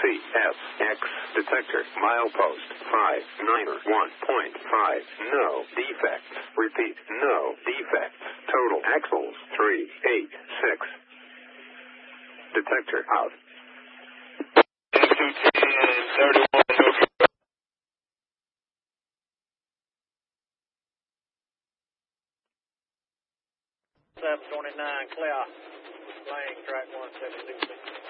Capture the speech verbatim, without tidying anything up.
C S X detector milepost five nine one point five. No defects. Repeat, no defects. Total axles three eight six. Detector out. N two ten thirty-one North. seven twenty-nine clear. Flying track one seven two six.